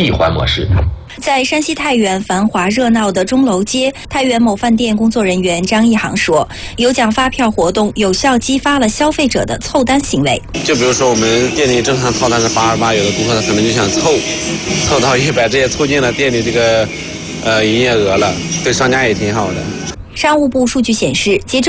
闭环模式。 在山西太原繁华热闹的钟楼街，太原某饭店工作人员张一航说，有奖发票活动有效激发了消费者的凑单行为。 就比如说我们店里正常套餐是88，有的顾客他可能就想凑到100，这也促进了店里这个营业额了，对商家也挺好的。 商务部数据显示，截至